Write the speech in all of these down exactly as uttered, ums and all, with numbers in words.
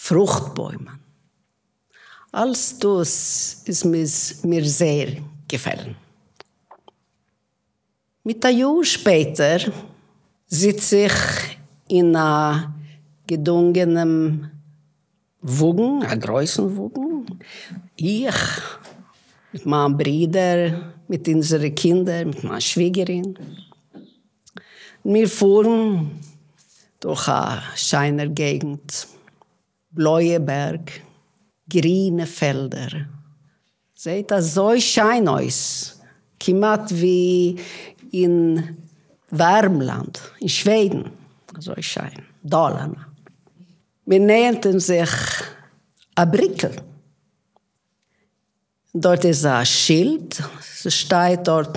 Fruchtbäume. Alles das ist mir sehr gefallen. Mit einem Jahr später sitze ich in einem gedungenen Wagen, einem großen Wagen. Ich mit meinen Brüdern, mit unseren Kindern, mit meiner Schwiegerin. Wir fuhren durch eine schöne Gegend, blaue Berg, grüne Felder. Seht das so schön aus, kimat wie in Värmland, in Schweden, so schön, Dalarna. Wir näherten sich an Brickel. Dort ist ein Schild, es steht dort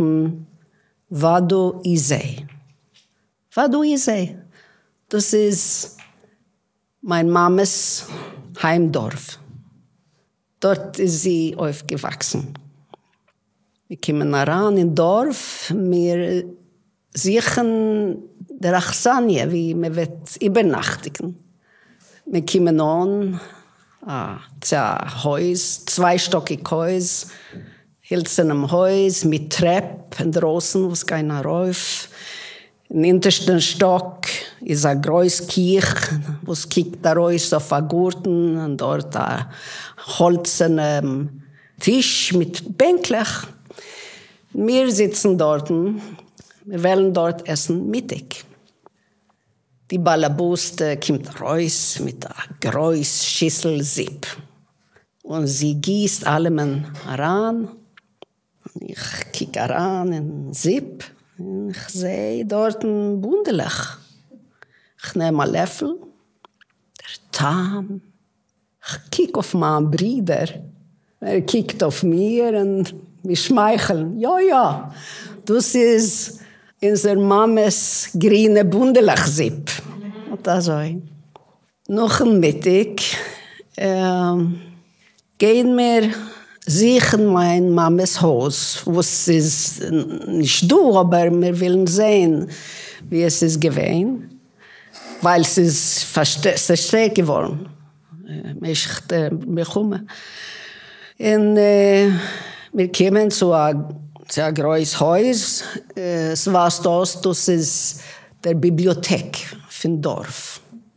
Vado Isei. Vado Isei, das ist mein Mames Heimdorf. Dort ist sie aufgewachsen. Wir kommen heran in Dorf, wir sichern der Achsanie, wie man wird übernachtigen. Wir kommen an, ah, ein Haus, zweistockig Haus, hölzernem Haus mit Treppe draußen, wo es keiner rauf. Im hintersten Stock ist eine große Kirche, wo es kickt da raus auf einen Gurten und dort ein holzerner Tisch mit Bänklech. Wir sitzen dort, wir wollen dort essen Mittag. Die Ballabuste kommt raus mit einer großen Schüssel Sipp. Und sie gießt allem heran. Ich kicke heran in den Sipp. Ich sehe dort ein Bundelech. Ich nehme einen Löffel, der Tam. Ich kicke auf meinen Bruder. Er kickt auf mir und wir schmeicheln. Ja, ja, das ist unser Mames grüne Bundelech-Sipp. Und das so. Noch ein Mittag äh, gehen wir sichern mein Mames Haus, wo es ist nicht du, aber wir wollen sehen, wie es ist gewesen, weil es ist verstärkt geworden. Ich bekomme. Und äh, wir kamen zu einem sehr großes Haus. Es war das, das ist der Bibliothek vom Dorf.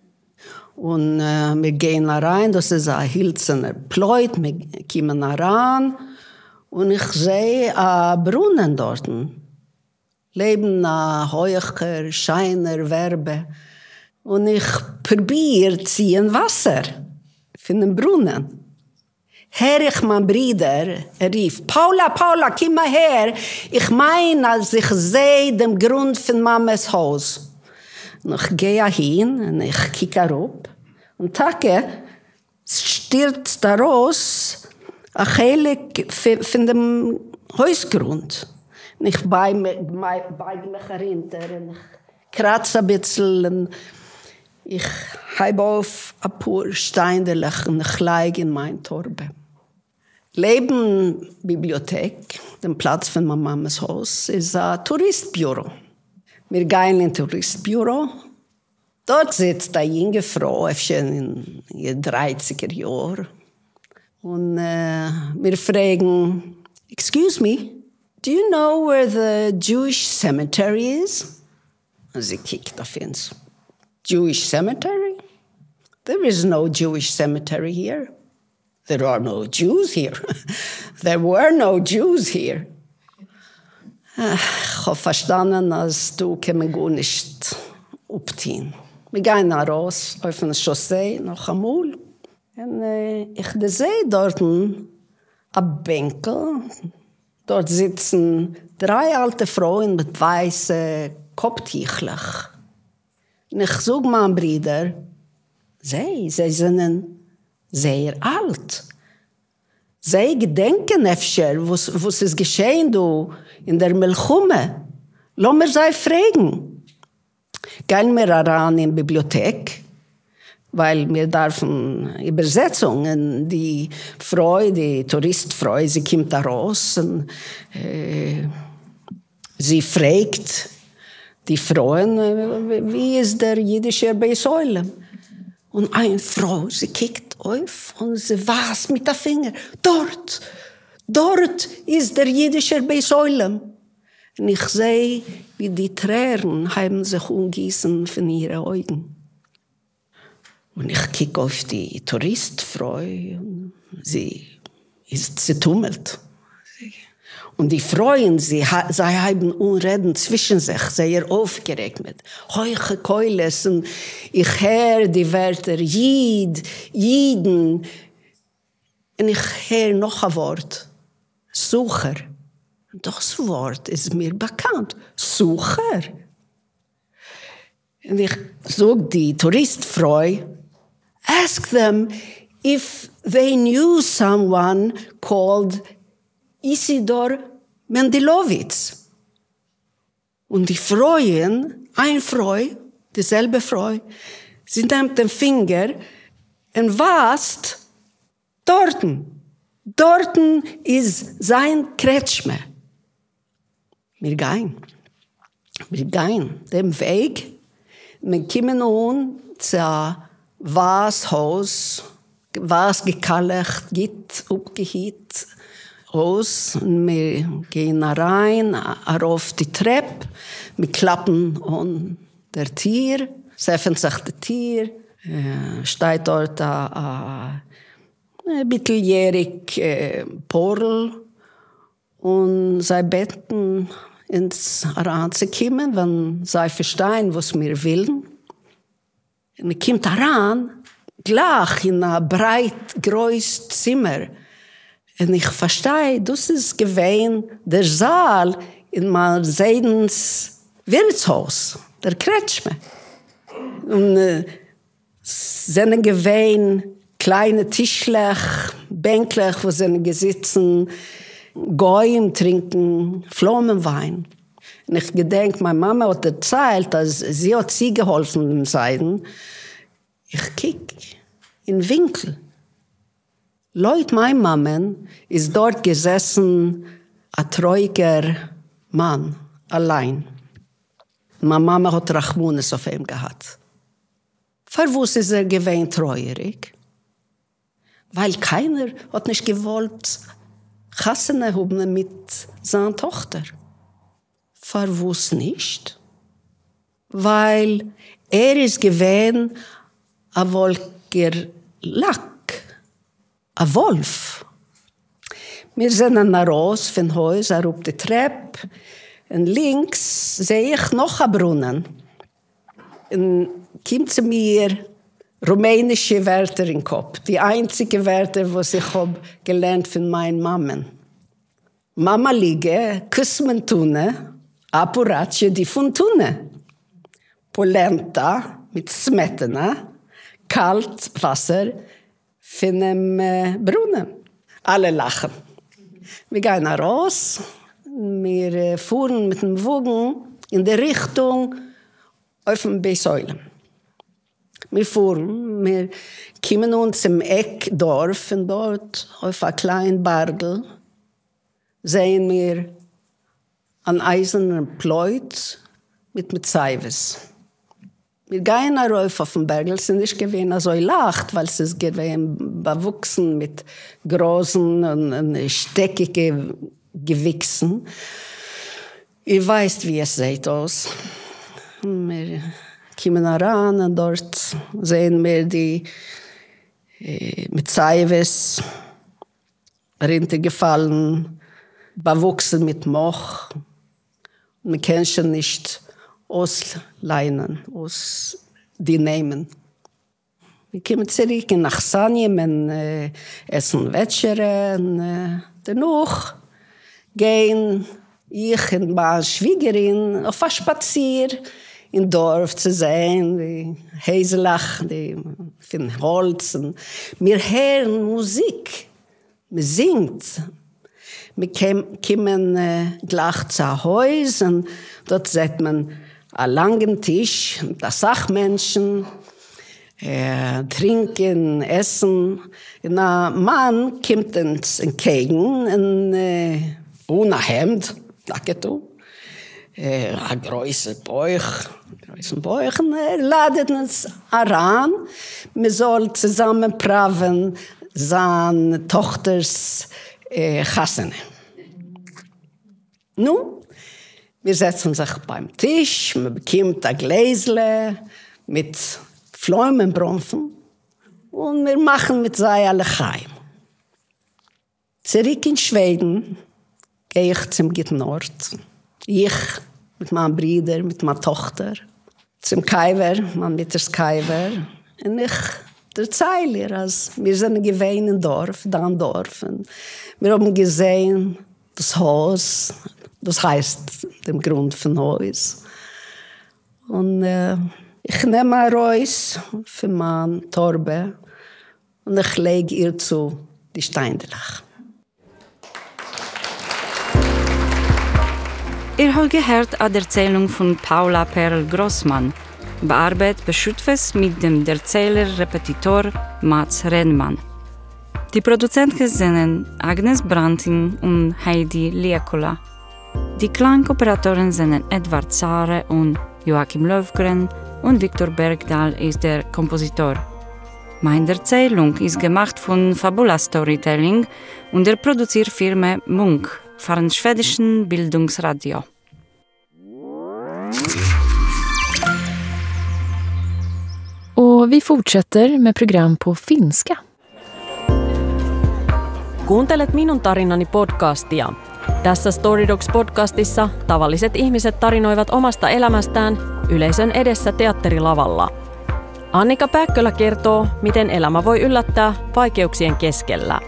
Und äh, wir gehen rein, das ist ein Hilzener Pleut, wir kommen rein und ich sehe einen Brunnen dort. Leben ein heucher, scheiner Werbe. Und ich probiere ziehen Wasser von dem Brunnen. Herr, ich mein Bruder, er rief, Paula, Paula, komm mal her. Ich meine, als ich sehe den Grund von Mames Haus. Und ich gehe hin und ich kicke herab. Und tacke, stürzt daraus ein Heilig von dem Hausgrund. Und ich beige mich herunter und ich kratze ein bisschen. Und ich habe auf ein paar Steinderlech und ich lege in mein Torbe. Leben Bibliothek, der Platz von meiner Mamas Haus, ist ein Touristbüro. Wir gehen in ein Touristbüro. Dort sitzt eine junge Frau, in ihren dreißiger Jahren. Und äh, wir fragen, excuse me, do you know where the Jewish cemetery is? Und sie kickt auf uns. Jewish cemetery? There is no Jewish cemetery here. There are no Jews here. There were no Jews here. Ich habe verstanden, dass du kämen gar nicht aufziehen. Wir gehen raus auf eine Chaussee nach Amul. Und äh, ich sehe dort ein Bänkel. Dort sitzen drei alte Frauen mit weißen Kopftüchlern. Und ich sage meinen Brüder, sie, sie sind sehr alt. Sie gedenken öfter, was, was ist geschehen du in der Melchume. Lass mir sie fragen. Gehen wir ran in die Bibliothek, weil wir dürfen Übersetzungen. Die Frau, die Touristfrau, sie kommt da raus und äh, sie fragt die Frauen, wie ist der jüdische Beisäule? Und eine Frau, sie kickt auf und sie was mit der Finger. Dort, dort ist der jüdische Beisäulem. Und ich sehe, wie die Tränen haben sich umgießen von ihren Augen. Und ich kicke auf die Touristfrau. Sie ist sie tummelt. Und die Freuen, sie, sie haben Unreden zwischen sich, sehr aufgeregt mit heuche Keules. Und ich höre die Wörter Jid, Jiden. Und ich höre noch ein Wort, Sucher. Das Wort ist mir bekannt, Sucher. Und ich sage die Touristfrau, ask them if they knew someone called Isidor Mendelowitz. Und die Freuen, eine Frau, dieselbe Frau, sie nimmt den Finger und wasst, dorten, dorten ist sein Kretschmer. Wir gehen, wir gehen den Weg, wir kommen nun zu Washaus, was gekallt, geht, abgehiet, aus, und wir gehen rein, auf die Treppe, wir klappen an der Tür, es öffnet sich die Tür, äh, steht dort ein äh, mitteljährig äh, Porl, und sie beten ins Aran zu kommen, wenn sie verstehen, was wir wollen. Und wir kommen Aran, gleich in ein breit, großes Zimmer. Und ich verstehe, das ist gewesen der Saal in Marseidens Wirtshaus, der Kretschmer. Und äh, es sind gewesen kleine Tischlech, Bänklech, wo sie gesitzen, Gäum trinken, Flammenwein. Und ich gedenke, meine Mama hat erzählt, dass sie hat sie geholfen im Seiden. Ich kick in den Winkel. Leut mein Mama ist dort gesessen, ein treuger Mann, allein. Meine Mama hat Rachmunes auf ihm gehabt. Verwus ist er gewesen treuerig? Weil keiner hat nicht gewollt, Chassene haben mit seiner Tochter. Verwus nicht? Weil er ist gewesen, ein wolker Lack, ein Wolf. Wir sind an der Ross von Haus, er auf die Treppe, und links sehe ich noch einen Brunnen. Und kommt zu mir rumänische Wörter in den Kopf. Die einzigen Wörter, die ich habe gelernt von meinen Mammen. Mama liege, Kusmentune, Apurace di Funtune. Polenta mit Smetana, kalt Wasser von einem äh, Brunnen. Alle lachen. Wir gehen raus, wir äh, fuhren mit dem Wagen in die Richtung auf dem Beisäulem. Wir fuhren, wir kommen uns im Eckdorf und dort auf einem kleinen Bargel sehen wir einen eisernen Pleut mit Mezaiwes. Wir gehen rauf auf den Berg, es ist nicht gewesen so lacht, weil es ist gewesen bewachsen mit großen und, und steckigen Gewichsen. Ihr weißt, wie es sieht aus. Wir kommen ran und dort sehen wir die äh, Mezaiwes runtergefallen, bewachsen mit Moch. Und wir können schon nicht ausleihen, aus die nehmen. Wir kommen zurück nach Sanjem und äh, essen Wätschere. Und äh, danach gehen ich und meine Schwiegerin auf einen Spazier im Dorf zu sehen, die Häselach, die von Holz. Und wir hören Musik, wir singen. Wir kommen äh, gleich zu Haus und dort sieht man einen langen Tisch, da Sachmenschen, äh, trinken, essen. Und ein Mann kommt uns entgegen, und, äh, ohne Hemd, danke du, äh, ein großer Bauch, größten Bäuchen, er ladet uns heran. Wir sollen zusammen praven seine Tochters äh, Chassene. Nun, wir setzen uns beim Tisch, man bekommt ein Gläsle mit Pflaumenbromfen und wir machen mit sei alle heim. Zurück in Schweden gehe ich zum Nord. Ich mit meinem Bruder, mit meiner Tochter. Zum Kaiwer, mein Mitters Kaiwer. Und ich erzähle ihr, als wir sind gewesen im Dorf, da im Dorf. Und wir haben gesehen, das Haus, das heißt dem Grund von Haus. Und äh, ich nehme ein Reus für meine Torbe und ich lege ihr zu die Steindelach. Ihr habt gehört an der Erzählung von Paula Perl Grossmann, bearbeitet beschützt mit dem Erzähler-Repetitor Mats Redman. Die Produzenten sind Agnes Branting und Heidi Liakola. Die Klangoperatoren sind Edvard Zare und Joachim Löfgren und Viktor Bergdahl ist der Kompositor. Meine Erzählung ist gemacht von Fabula Storytelling und der Produzierfirma Munk från schwedischen Bildungsradio. Och vi fortsätter med program på finska. Kuuntelet minun tarinani podcastia. Tässä Storydogs-podcastissa tavalliset ihmiset tarinoivat omasta elämästään yleisön edessä teatterilavalla. Annika Päkkölä kertoo, miten elämä voi yllättää vaikeuksien keskellä.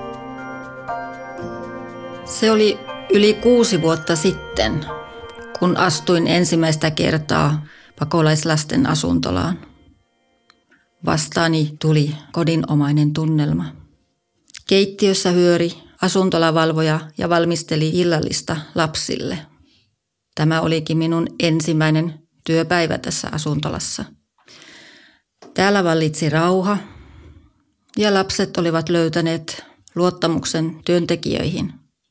Se oli yli kuusi vuotta sitten, kun astuin ensimmäistä kertaa pakolaislasten asuntolaan. Vastaani tuli kodinomainen tunnelma. Keittiössä hyöri asuntolavalvoja ja valmisteli illallista lapsille. Tämä olikin minun ensimmäinen työpäivä tässä asuntolassa. Täällä vallitsi rauha ja lapset olivat löytäneet luottamuksen työntekijöihin.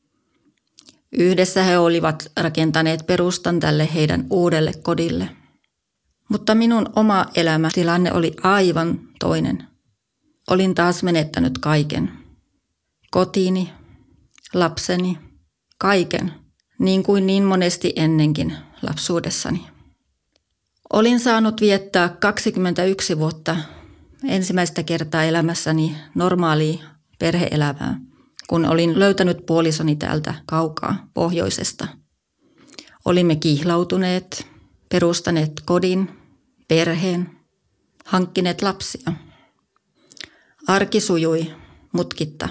Yhdessä he olivat rakentaneet perustan tälle heidän uudelle kodille. Mutta minun oma elämätilanne oli aivan toinen. Olin taas menettänyt kaiken. Kotiini, lapseni, kaiken, niin kuin niin monesti ennenkin lapsuudessani. Olin saanut viettää kaksikymmentäyksi vuotta ensimmäistä kertaa elämässäni normaalia perhe-elämää, kun olin löytänyt puolisoni täältä kaukaa pohjoisesta. Olimme kihlautuneet, perustaneet kodin, perheen, hankkineet lapsia. Arki sujui mutkitta.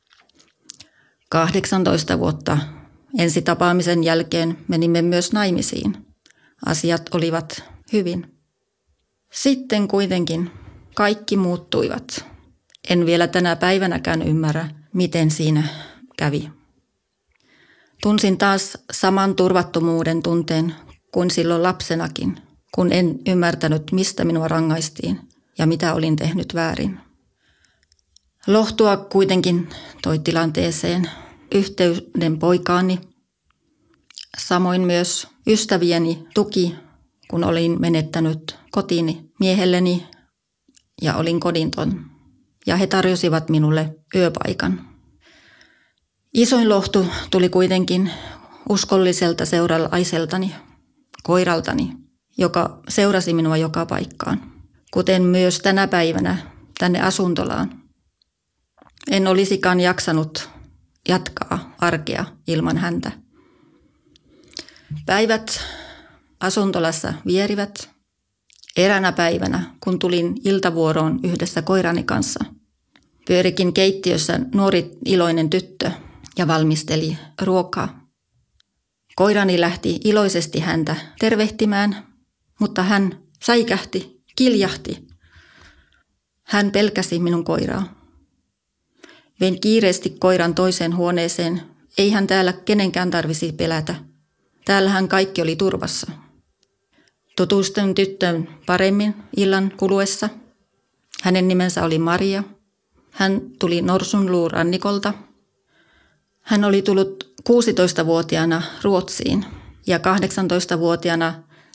kahdeksantoista vuotta ensitapaamisen jälkeen menimme myös naimisiin. Asiat olivat hyvin. Sitten kuitenkin kaikki muuttuivat. En vielä tänä päivänäkään ymmärrä, miten siinä kävi. Tunsin taas saman turvattomuuden tunteen kuin silloin lapsenakin, kun en ymmärtänyt, mistä minua rangaistiin ja mitä olin tehnyt väärin. Lohtua kuitenkin toi tilanteeseen yhteyden poikaani, samoin myös ystävieni tuki, kun olin menettänyt kotini miehelleni ja olin kodinton. Ja he tarjosivat minulle yöpaikan. Isoin lohtu tuli kuitenkin uskolliselta seuralaiseltani, koiraltani, joka seurasi minua joka paikkaan, kuten myös tänä päivänä tänne asuntolaan. En olisikaan jaksanut jatkaa arkea ilman häntä. Päivät asuntolassa vierivät. Eräänä päivänä, kun tulin iltavuoroon yhdessä koirani kanssa, pyörikin keittiössä nuori iloinen tyttö ja valmisteli ruokaa. Koirani lähti iloisesti häntä tervehtimään, mutta hän säikähti, kiljahti. Hän pelkäsi minun koiraa. Vein kiireesti koiran toiseen huoneeseen. Eihän täällä kenenkään tarvisi pelätä. Täällähän kaikki oli turvassa. Tutustuin tyttöön paremmin illan kuluessa. Hänen nimensä oli Maria. Hän tuli Norsunluurannikolta. Hän oli tullut kuusitoistavuotiaana Ruotsiin ja kahdeksantoistavuotiaana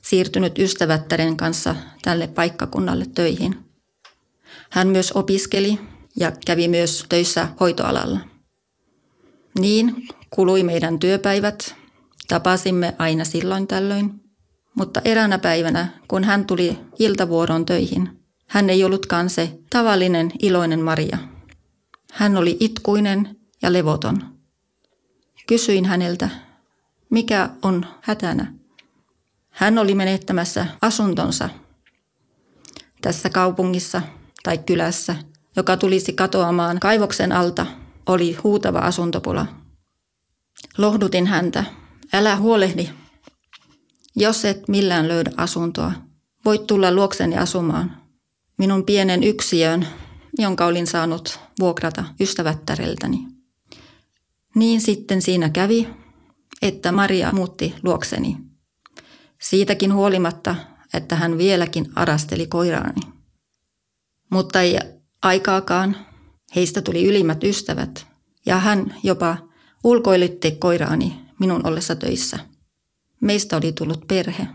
siirtynyt ystävättären kanssa tälle paikkakunnalle töihin. Hän myös opiskeli ja kävi myös töissä hoitoalalla. Niin kului meidän työpäivät. Tapasimme aina silloin tällöin. Mutta eräänä päivänä, kun hän tuli iltavuoroon töihin, hän ei ollutkaan se tavallinen iloinen Maria. Hän oli itkuinen ja levoton. Kysyin häneltä, mikä on hätänä. Hän oli menettämässä asuntonsa tässä kaupungissa tai kylässä, joka tulisi katoamaan kaivoksen alta, oli huutava asuntopula. Lohdutin häntä, älä huolehdi. Jos et millään löydä asuntoa, voit tulla luokseni asumaan. Minun pienen yksiöön, jonka olin saanut vuokrata ystävättäreltäni. Niin sitten siinä kävi, että Maria muutti luokseni. Siitäkin huolimatta, että hän vieläkin arasteli koiraani. Mutta ei aikaakaan, heistä tuli ylimmät ystävät ja hän jopa ulkoilitti koiraani minun ollessa töissä. Meistä oli tullut perhe.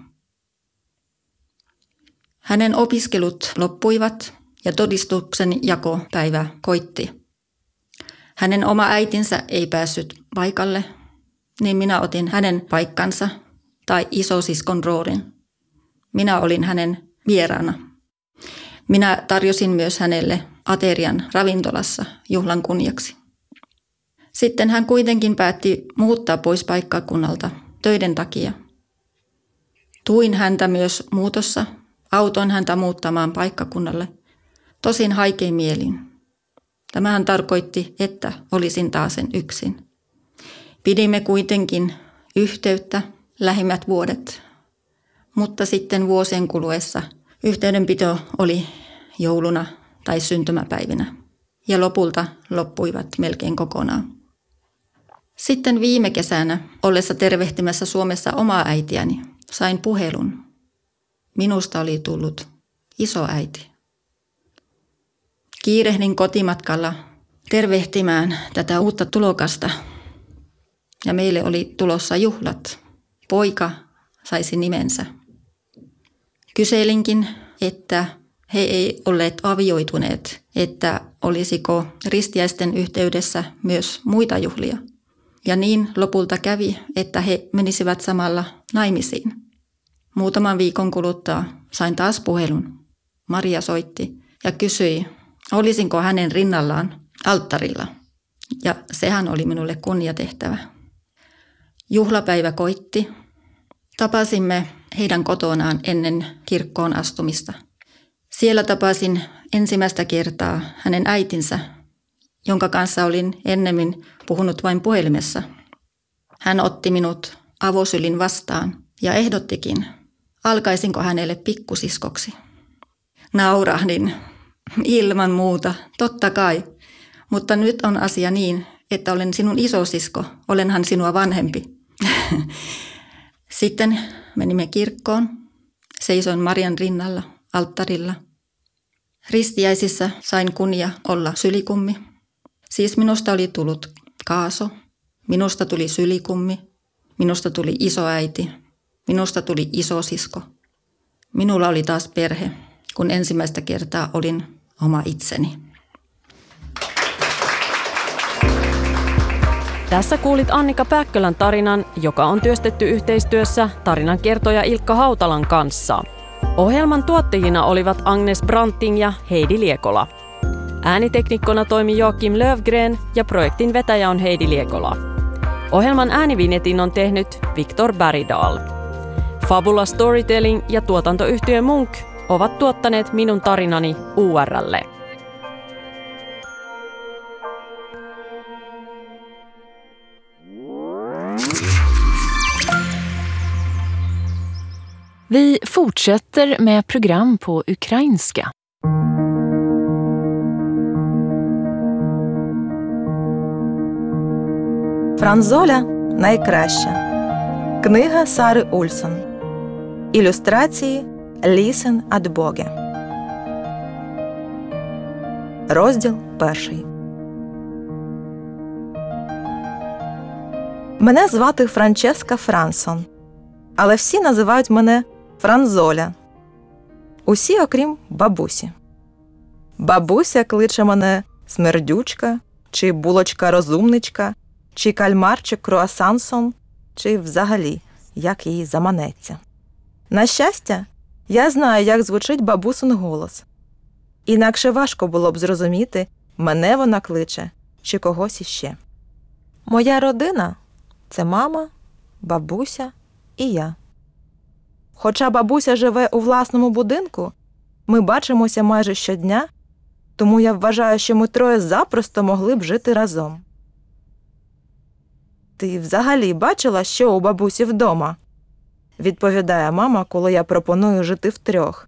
Hänen opiskelut loppuivat ja todistuksen jakopäivä koitti. Hänen oma äitinsä ei päässyt paikalle, niin minä otin hänen paikkansa tai isosiskon roolin. Minä olin hänen vieraana. Minä tarjosin myös hänelle aterian ravintolassa juhlan kunniaksi. Sitten hän kuitenkin päätti muuttaa pois paikkakunnalta töiden takia. Tuin häntä myös muutossa, autoin häntä muuttamaan paikkakunnalle, tosin haikein mielin. Tämähän tarkoitti, että olisin taasen yksin. Pidimme kuitenkin yhteyttä lähimmät vuodet, mutta sitten vuosien kuluessa yhteydenpito oli jouluna tai syntymäpäivinä ja lopulta loppuivat melkein kokonaan. Sitten viime kesänä ollessa tervehtimässä Suomessa omaa äitiäni sain puhelun. Minusta oli tullut isoäiti. Kiirehdin kotimatkalla tervehtimään tätä uutta tulokasta ja meille oli tulossa juhlat. Poika saisi nimensä. Kyselinkin, että he ei olleet avioituneet, että olisiko ristiäisten yhteydessä myös muita juhlia. Ja niin lopulta kävi, että he menisivät samalla naimisiin. Muutaman viikon kuluttua sain taas puhelun. Maria soitti ja kysyi, olisinko hänen rinnallaan alttarilla. Ja sehän oli minulle kunniatehtävä. Juhlapäivä koitti. Tapasimme heidän kotonaan ennen kirkkoon astumista. Siellä tapasin ensimmäistä kertaa hänen äitinsä, jonka kanssa olin ennemmin puhunut vain puhelimessa. Hän otti minut avosylin vastaan ja ehdottikin, alkaisinko hänelle pikkusiskoksi. Naurahdin, ilman muuta, totta kai, mutta nyt on asia niin, että olen sinun isosisko, olenhan sinua vanhempi. Sitten menimme kirkkoon, seisoin Marian rinnalla, alttarilla. Ristiäisissä sain kunnia olla sylikummi. Siis minusta oli tullut Kaaso, minusta tuli sylikummi, minusta tuli isoäiti, minusta tuli isosisko. Minulla oli taas perhe, kun ensimmäistä kertaa olin oma itseni. Tässä kuulit Annika Päkkölän tarinan, joka on työstetty yhteistyössä tarinankertoja Ilkka Hautalan kanssa. Ohjelman tuottajina olivat Agnes Branting ja Heidi Liekola. Ääniteknikkona toimi Joakim Lövgren ja projektin vetäjä on Heidi Liekola. Ohjelman äänivinjetin on tehnyt Viktor Bergdahl. Fabula Storytelling ja tuotantoyhtiö Munk ovat tuottaneet Minun tarinani U R:lle. Vi fortsätter med program på ukrainska. Франзоля найкраща. Книга Сари Ульсон. Ілюстрації Лісен Адбоге. Розділ перший. Мене звати Франческа Франсон, але всі називають мене Франзоля. Усі, окрім бабусі. Бабуся кличе мене смердючка, чи булочка-розумничка, чи кальмарчик круасансон, чи взагалі, як їй заманеться. На щастя, я знаю, як звучить бабусин голос. Інакше важко було б зрозуміти, мене вона кличе чи когось іще. Моя родина – це мама, бабуся і я. Хоча бабуся живе у власному будинку, ми бачимося майже щодня, тому я вважаю, що ми троє запросто могли б жити разом. «Ти взагалі бачила, що у бабусі вдома?» – відповідає мама, коли я пропоную жити втрьох.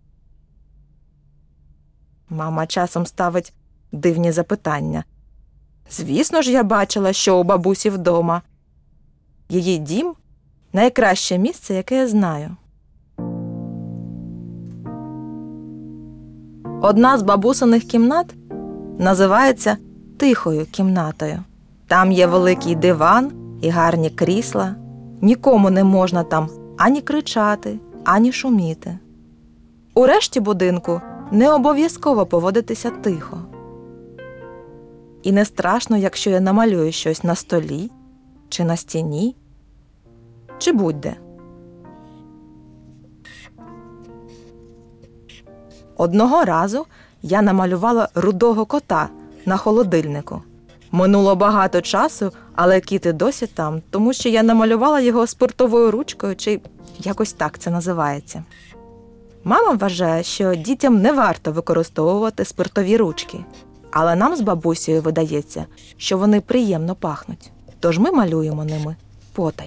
Мама часом ставить дивні запитання. Звісно ж, я бачила, що у бабусі вдома. Її дім – найкраще місце, яке я знаю. Одна з бабусиних кімнат називається «тихою кімнатою». Там є великий диван і гарні крісла. Нікому не можна там ані кричати, ані шуміти. У решті будинку не обов'язково поводитися тихо. І не страшно, якщо я намалюю щось на столі, чи на стіні, чи будь-де. Одного разу я намалювала рудого кота на холодильнику. Минуло багато часу, але кіт і досі там, тому що я намалювала його спиртовою ручкою, чи якось так це називається. Мама вважає, що дітям не варто використовувати спиртові ручки, але нам з бабусею видається, що вони приємно пахнуть, тож ми малюємо ними потай.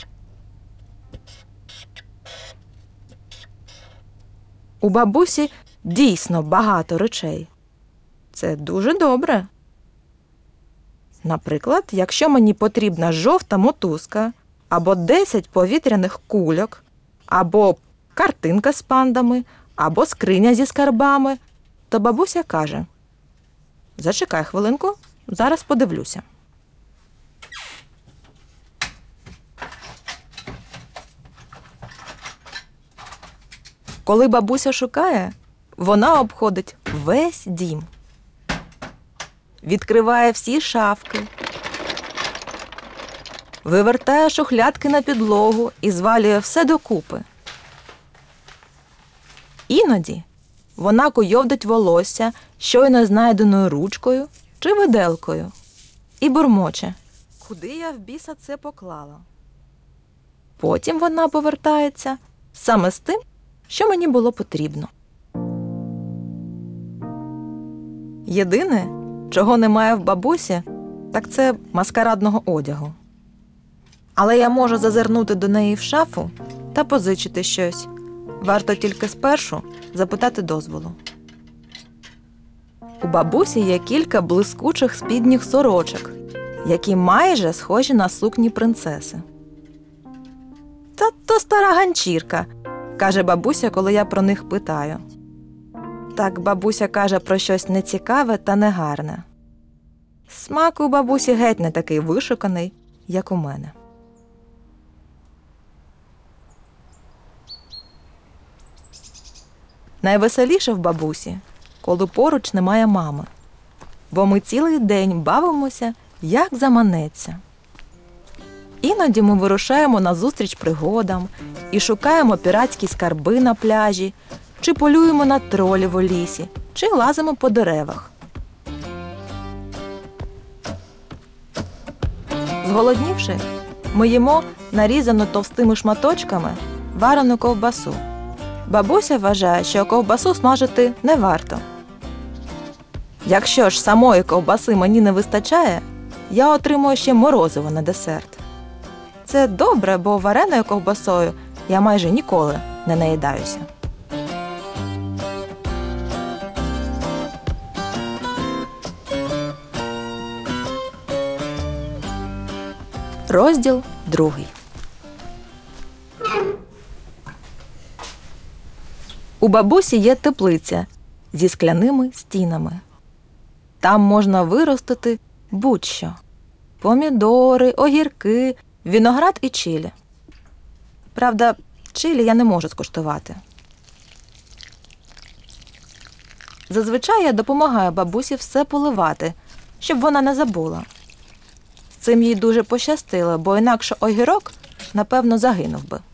У бабусі дійсно багато речей. Це дуже добре. Наприклад, якщо мені потрібна жовта мотузка, або десять повітряних кульок, або картинка з пандами, або скриня зі скарбами, то бабуся каже: «Зачекай хвилинку, зараз подивлюся». Коли бабуся шукає, вона обходить весь дім. Відкриває всі шафки, вивертає шухлядки на підлогу і звалює все докупи. Іноді вона куйовдить волосся щойно знайденою ручкою чи виделкою і бурмоче: «Куди я в біса це поклала?» Потім вона повертається саме з тим, що мені було потрібно. Єдине, чого немає в бабусі, так це маскарадного одягу. Але я можу зазирнути до неї в шафу та позичити щось. Варто тільки спершу запитати дозволу. У бабусі є кілька блискучих спідніх сорочок, які майже схожі на сукні принцеси. «Та то стара ганчірка», – каже бабуся, коли я про них питаю. Так бабуся каже про щось нецікаве та негарне. Смак у бабусі геть не такий вишуканий, як у мене. Найвеселіше в бабусі, коли поруч немає мами, бо ми цілий день бавимося, як заманеться. Іноді ми вирушаємо назустріч пригодам і шукаємо піратські скарби на пляжі, чи полюємо на тролів у лісі, чи лазимо по деревах. Зголоднівши, ми їмо нарізану товстими шматочками варену ковбасу. Бабуся вважає, що ковбасу смажити не варто. Якщо ж самої ковбаси мені не вистачає, я отримую ще морозиво на десерт. Це добре, бо вареною ковбасою я майже ніколи не наїдаюся. Розділ другий. У бабусі є теплиця зі скляними стінами. Там можна виростити будь-що – помідори, огірки, виноград і чилі. Правда, чилі я не можу скуштувати. Зазвичай я допомагаю бабусі все поливати, щоб вона не забула. З цим їй дуже пощастило, бо інакше огірок, напевно, загинув би.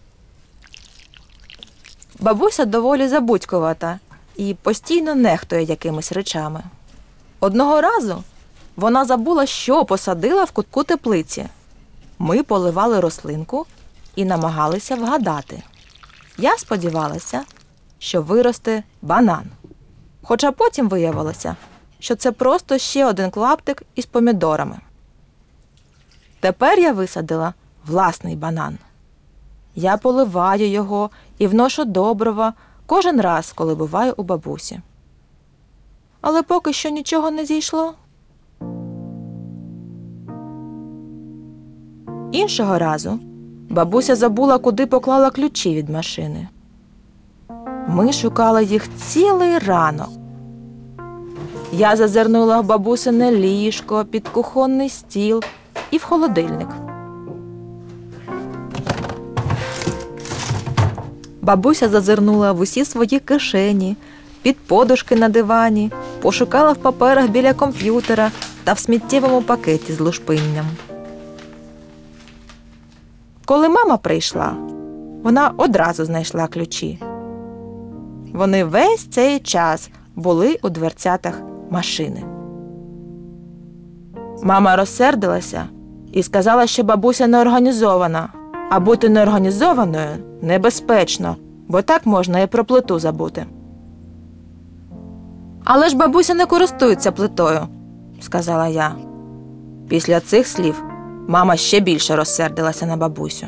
Бабуся доволі забудькувата і постійно нехтує якимись речами. Одного разу вона забула, що посадила в кутку теплиці. Ми поливали рослинку і намагалися вгадати. Я сподівалася, що виросте банан. Хоча потім виявилося, що це просто ще один клаптик із помідорами. Тепер я висадила власний банан. Я поливаю його і вношу добрива кожен раз, коли буваю у бабусі. Але поки що нічого не зійшло. Іншого разу бабуся забула, куди поклала ключі від машини. Ми шукали їх цілий ранок. Я зазирнула в бабусине ліжко, під кухонний стіл і в холодильник. Бабуся зазирнула в усі свої кишені, під подушки на дивані, пошукала в паперах біля комп'ютера та в сміттєвому пакеті з лушпинням. Коли мама прийшла, вона одразу знайшла ключі. Вони весь цей час були у дверцятах машини. Мама розсердилася і сказала, що бабуся неорганізована, а бути неорганізованою небезпечно, бо так можна і про плиту забути. «Але ж бабуся не користується плитою», – сказала я. Після цих слів мама ще більше розсердилася на бабусю.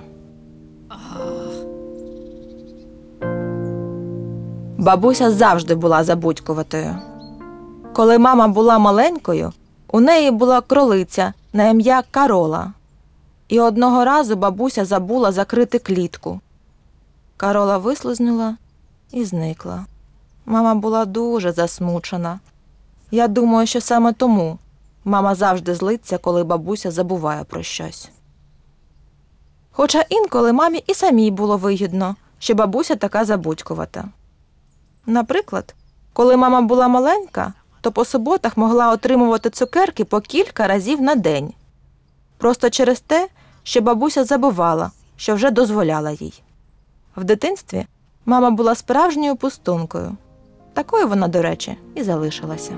Бабуся завжди була забудькуватою. Коли мама була маленькою, у неї була кролиця на ім'я Карола. І одного разу бабуся забула закрити клітку. Карола вислизнула і зникла. Мама була дуже засмучена. Я думаю, що саме тому мама завжди злиться, коли бабуся забуває про щось. Хоча інколи мамі і самій було вигідно, що бабуся така забудькувата. Наприклад, коли мама була маленька, то по суботах могла отримувати цукерки по кілька разів на день. Просто через те, що бабуся забувала, що вже дозволяла їй. В дитинстві мама була справжньою пустункою. Такою вона, до речі, і залишилася.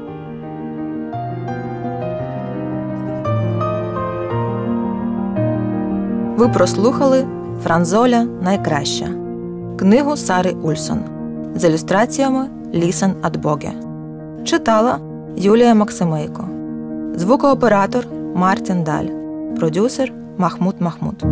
Ви прослухали «Франзоля. Найкраща» книгу Сари Ульсон з ілюстраціями Лісен Адбоге. Читала Юлія Максимейко. Звукооператор Мартін Даль. Продюсер Махмуд Махмуд.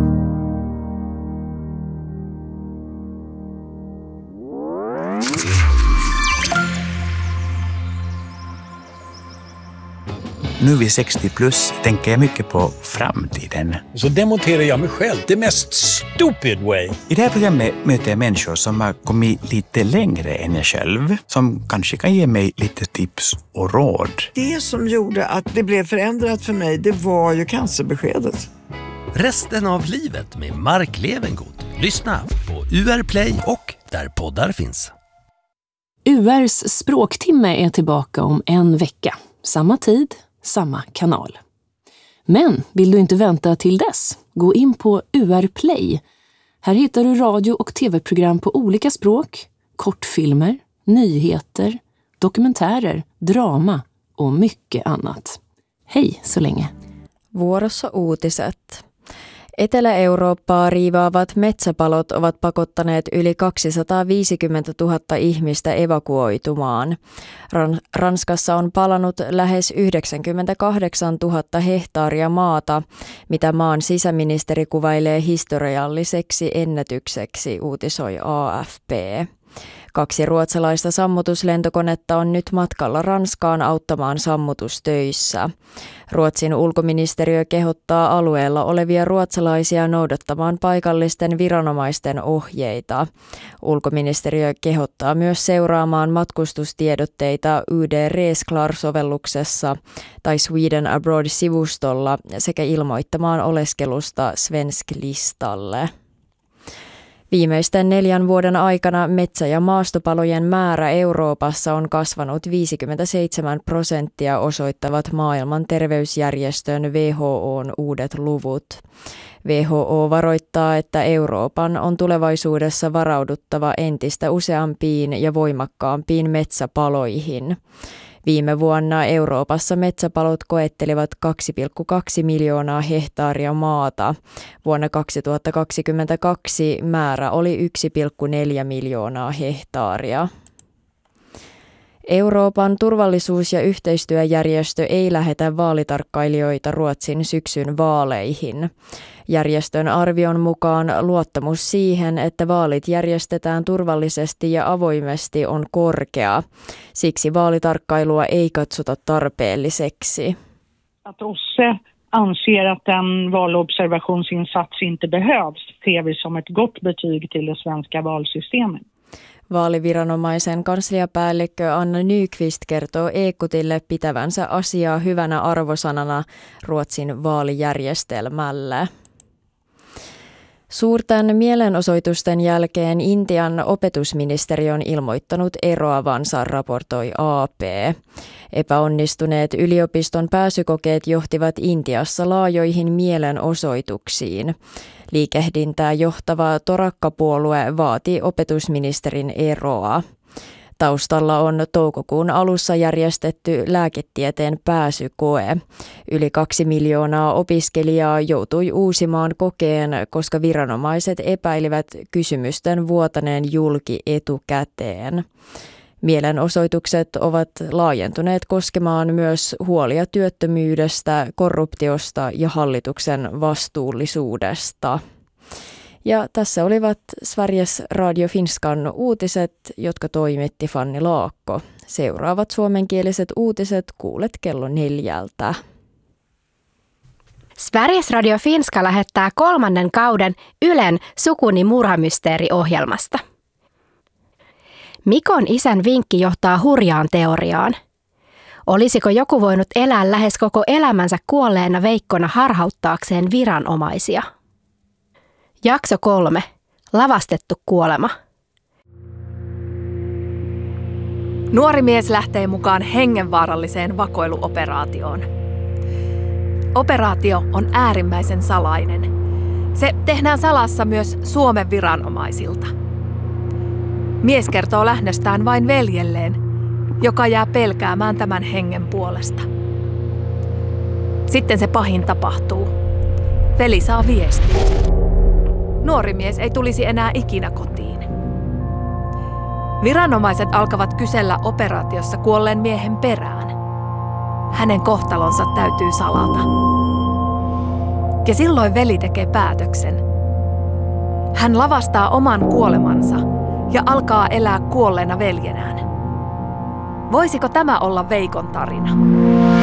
Nu vid sextio plus tänker jag mycket på framtiden. Så demonterar jag mig själv, the most stupid way. I det här programmet möter jag människor som har kommit lite längre än jag själv. Som kanske kan ge mig lite tips och råd. Det som gjorde att det blev förändrat för mig, det var ju cancerbeskedet. Resten av livet med Mark Levengood. Lyssna på U R Play och där poddar finns. U R:s språktimme är tillbaka om en vecka. Samma tid, samma kanal. Men vill du inte vänta till dess? Gå in på U R Play. Här hittar du radio- och tv-program på olika språk, kortfilmer, nyheter, dokumentärer, drama och mycket annat. Hej så länge! Vuorossa uutiset. Etelä-Eurooppaa riivaavat metsäpalot ovat pakottaneet yli kaksisataaviisikymmentätuhatta ihmistä evakuoitumaan. Ranskassa on palanut lähes yhdeksänkymmentäkahdeksantuhatta hehtaaria maata, mitä maan sisäministeri kuvailee historialliseksi ennätykseksi, uutisoi A F P. Kaksi ruotsalaista sammutuslentokonetta on nyt matkalla Ranskaan auttamaan sammutustöissä. Ruotsin ulkoministeriö kehottaa alueella olevia ruotsalaisia noudattamaan paikallisten viranomaisten ohjeita. Ulkoministeriö kehottaa myös seuraamaan matkustustiedotteita U D Resklar-sovelluksessa tai Sweden Abroad-sivustolla sekä ilmoittamaan oleskelusta Svensk-listalle. Viimeisten neljän vuoden aikana metsä- ja maastopalojen määrä Euroopassa on kasvanut viisikymmentäseitsemän prosenttia, osoittavat maailman terveysjärjestön W H O:n uudet luvut. W H O varoittaa, että Euroopan on tulevaisuudessa varauduttava entistä useampiin ja voimakkaampiin metsäpaloihin. Viime vuonna Euroopassa metsäpalot koettelivat kaksi pilkku kaksi miljoonaa hehtaaria maata. Vuonna kaksituhattakaksikymmentäkaksi määrä oli yksi pilkku neljä miljoonaa hehtaaria. Euroopan turvallisuus- ja yhteistyöjärjestö ei lähetä vaalitarkkailijoita Ruotsin syksyn vaaleihin. Järjestön arvion mukaan luottamus siihen, että vaalit järjestetään turvallisesti ja avoimesti, on korkea. Siksi vaalitarkkailua ei katsota tarpeelliseksi. Att O S S E anser att en valobservationsinsats inte behövs ser vi som ett gott betyg till det svenska valsystemet. Vaaliviranomaisen kansliapäällikkö Anna Nyqvist kertoo Ekotille pitävänsä asiaa hyvänä arvosanana Ruotsin vaalijärjestelmälle. Suurten mielenosoitusten jälkeen Intian opetusministeri on ilmoittanut eroavansa, raportoi A P. Epäonnistuneet yliopiston pääsykokeet johtivat Intiassa laajoihin mielenosoituksiin. Liikehdintää johtava Torakka-puolue vaati opetusministerin eroa. Taustalla on toukokuun alussa järjestetty lääketieteen pääsykoe. Yli kaksi miljoonaa opiskelijaa joutui uusimaan kokeen, koska viranomaiset epäilivät kysymysten vuotaneen julki etukäteen. Mielenosoitukset ovat laajentuneet koskemaan myös huolia työttömyydestä, korruptiosta ja hallituksen vastuullisuudesta. Ja tässä olivat Sveriges Radio Finskan uutiset, jotka toimitti Fanni Laakko. Seuraavat suomenkieliset uutiset kuulet kello neljältä. Sveriges Radio Finska lähettää kolmannen kauden Ylen Sukuni murhamysteeri-ohjelmasta. Mikon isän vinkki johtaa hurjaan teoriaan. Olisiko joku voinut elää lähes koko elämänsä kuolleena veikkona harhauttaakseen viranomaisia? Jakso kolme. Lavastettu kuolema. Nuori mies lähtee mukaan hengenvaaralliseen vakoiluoperaatioon. Operaatio on äärimmäisen salainen. Se tehdään salassa myös Suomen viranomaisilta. Mies kertoo lähdöstään vain veljelleen, joka jää pelkäämään tämän hengen puolesta. Sitten se pahin tapahtuu. Veli saa viestin. Nuori mies ei tulisi enää ikinä kotiin. Viranomaiset alkavat kysellä operaatiossa kuolleen miehen perään. Hänen kohtalonsa täytyy salata. Ja silloin veli tekee päätöksen. Hän lavastaa oman kuolemansa ja alkaa elää kuolleena veljenään. Voisiko tämä olla Veikon tarina?